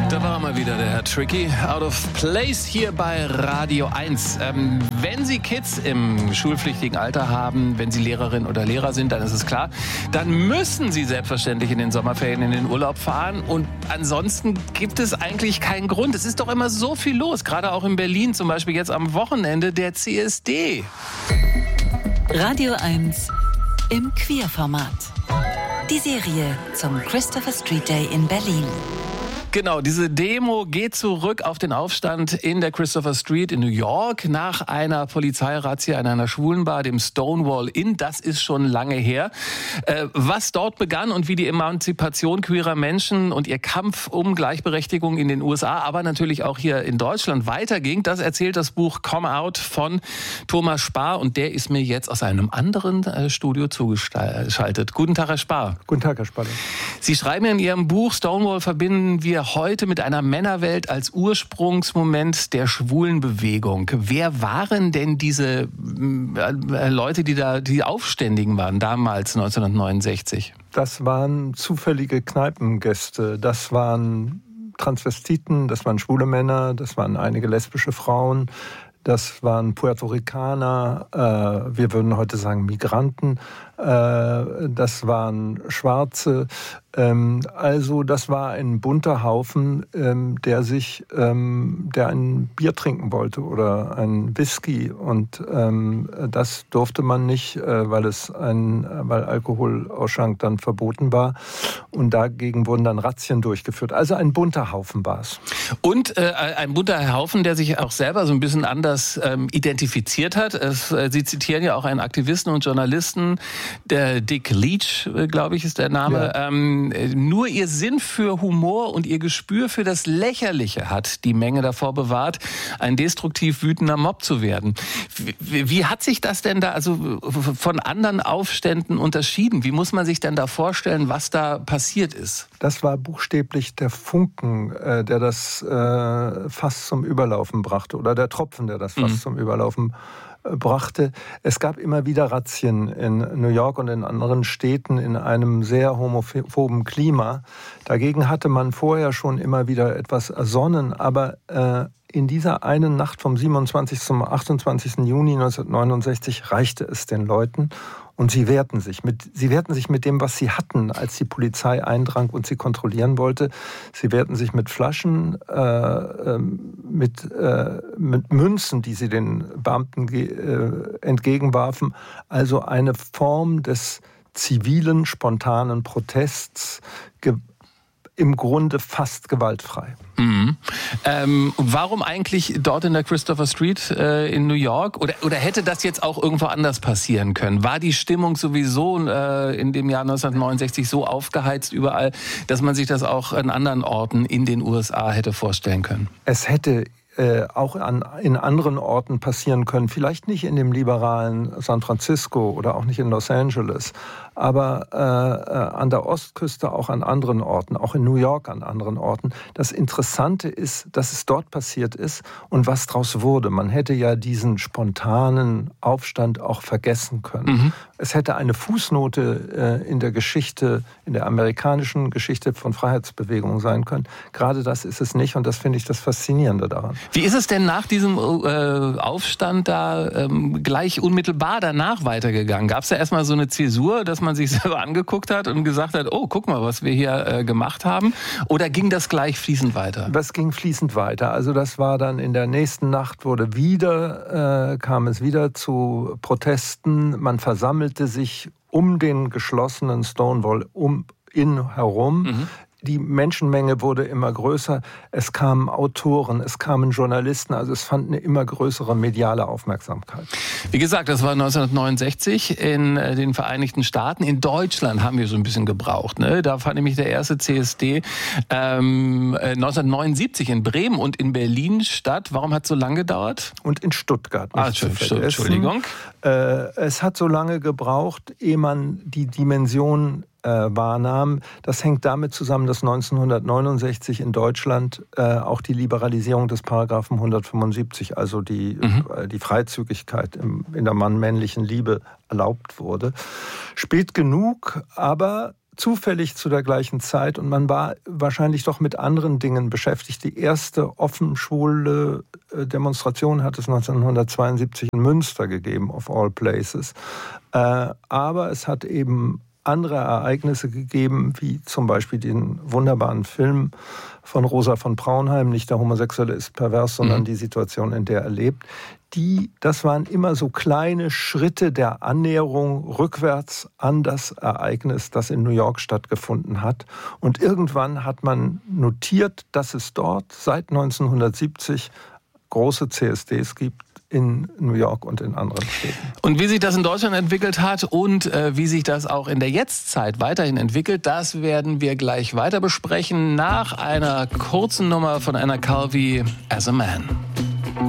Da war mal wieder der Herr Tricky. Out of Place hier bei Radio 1. Wenn Sie Kids im schulpflichtigen Alter haben, wenn Sie Lehrerin oder Lehrer sind, dann ist es klar, dann müssen Sie selbstverständlich in den Sommerferien in den Urlaub fahren. Und ansonsten gibt es eigentlich keinen Grund. Es ist doch immer so viel los, gerade auch in Berlin, zum Beispiel jetzt am Wochenende der CSD. Radio 1 im Queerformat. Die Serie zum Christopher Street Day in Berlin. Genau, diese Demo geht zurück auf den Aufstand in der Christopher Street in New York nach einer Polizeirazzia in einer Schwulenbar, dem Stonewall Inn. Das ist schon lange her. Was dort begann und wie die Emanzipation queerer Menschen und ihr Kampf um Gleichberechtigung in den USA, aber natürlich auch hier in Deutschland weiterging, das erzählt das Buch Come Out von Thomas Spahr. Und der ist mir jetzt aus einem anderen Studio zugeschaltet. Guten Tag, Herr Spahr. Guten Tag, Herr Spahr. Sie schreiben in Ihrem Buch, Stonewall verbinden wir heute mit einer Männerwelt als Ursprungsmoment der schwulen Bewegung. Wer waren denn diese Leute, die Aufständigen waren damals 1969? Das waren zufällige Kneipengäste. Das waren Transvestiten, das waren schwule Männer, das waren einige lesbische Frauen. Das waren Puerto Ricaner, wir würden heute sagen Migranten, das waren Schwarze. Also das war ein bunter Haufen, der ein Bier trinken wollte oder ein Whisky. Und das durfte man nicht, weil Alkoholausschank dann verboten war. Und dagegen wurden dann Razzien durchgeführt. Also ein bunter Haufen war es. Und ein bunter Haufen, der sich auch selber so ein bisschen anders identifiziert hat. Sie zitieren ja auch einen Aktivisten und Journalisten, der Dick Leach, glaube ich, ist der Name. Ja. Nur ihr Sinn für Humor und ihr Gespür für das Lächerliche hat die Menge davor bewahrt, ein destruktiv wütender Mob zu werden. Wie hat sich das denn da also von anderen Aufständen unterschieden? Wie muss man sich denn da vorstellen, was da passiert ist? Das war buchstäblich der Funken, der das Fass zum Überlaufen brachte, oder der Tropfen, der das Fass zum Überlaufen brachte. Es gab immer wieder Razzien in New York und in anderen Städten in einem sehr homophoben Klima. Dagegen hatte man vorher schon immer wieder etwas ersonnen, aber in dieser einen Nacht vom 27. zum 28. Juni 1969 reichte es den Leuten und sie wehrten sich mit dem, was sie hatten, als die Polizei eindrang und sie kontrollieren wollte. Sie wehrten sich mit Flaschen, mit Münzen, die sie den Beamten entgegenwarfen. Also eine Form des zivilen, spontanen Protests, im Grunde fast gewaltfrei. Mhm. Warum eigentlich dort in der Christopher Street in New York? Oder hätte das jetzt auch irgendwo anders passieren können? War die Stimmung sowieso in dem Jahr 1969 so aufgeheizt überall, dass man sich das auch an anderen Orten in den USA hätte vorstellen können? Es hätte auch in anderen Orten passieren können. Vielleicht nicht in dem liberalen San Francisco oder auch nicht in Los Angeles, aber an der Ostküste auch an anderen Orten, auch in New York an anderen Orten. Das Interessante ist, dass es dort passiert ist und was daraus wurde. Man hätte ja diesen spontanen Aufstand auch vergessen können. Mhm. Es hätte eine Fußnote in der Geschichte, in der amerikanischen Geschichte von Freiheitsbewegungen sein können. Gerade das ist es nicht und das finde ich das Faszinierende daran. Wie ist es denn nach diesem Aufstand da gleich unmittelbar danach weitergegangen? Gab es da erstmal so eine Zäsur, dass man sich selber angeguckt hat und gesagt hat, oh, guck mal, was wir hier gemacht haben? Oder ging das gleich fließend weiter? Das ging fließend weiter. Also das war dann in der nächsten Nacht kam es wieder zu Protesten. Man versammelte sich um den geschlossenen Stonewall Inn herum. Mhm. Die Menschenmenge wurde immer größer. Es kamen Autoren, es kamen Journalisten. Also es fand eine immer größere mediale Aufmerksamkeit. Wie gesagt, das war 1969 in den Vereinigten Staaten. In Deutschland haben wir so ein bisschen gebraucht. Ne? Da fand nämlich der erste CSD 1979 in Bremen und in Berlin statt. Warum hat es so lange gedauert? Und in Stuttgart. Entschuldigung. Es hat so lange gebraucht, ehe man die Dimension wahrnahm. Das hängt damit zusammen, dass 1969 in Deutschland auch die Liberalisierung des Paragraphen 175, also die Freizügigkeit in der mann-männlichen Liebe erlaubt wurde. Spät genug, aber zufällig zu der gleichen Zeit und man war wahrscheinlich doch mit anderen Dingen beschäftigt. Die erste offen schwule Demonstration hat es 1972 in Münster gegeben, of all places. Aber es hat eben andere Ereignisse gegeben, wie zum Beispiel den wunderbaren Film von Rosa von Braunheim, nicht der Homosexuelle ist pervers, sondern die Situation, in der er lebt. Das waren immer so kleine Schritte der Annäherung rückwärts an das Ereignis, das in New York stattgefunden hat. Und irgendwann hat man notiert, dass es dort seit 1970 große CSDs gibt in New York und in anderen Städten. Und wie sich das in Deutschland entwickelt hat und wie sich das auch in der Jetztzeit weiterhin entwickelt, das werden wir gleich weiter besprechen nach einer kurzen Nummer von Anna Calvi, As a Man.